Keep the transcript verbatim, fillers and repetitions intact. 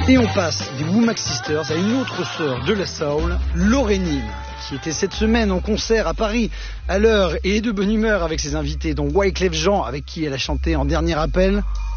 Et on passe des Womack Sisters à une autre sœur de la soul, Lauryn Hill, qui était cette semaine en concert à Paris à l'heure et de bonne humeur avec ses invités, dont Wyclef Jean, avec qui elle a chanté en dernier appel.